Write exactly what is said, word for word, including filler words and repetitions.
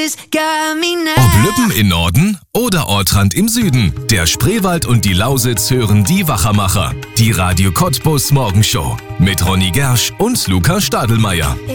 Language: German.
Ob Lübben im Norden oder Ortrand im Süden, der Spreewald und die Lausitz hören die Wachermacher. Die Radio Cottbus Morgenshow mit Ronny Gersch und Luca Stadelmeier.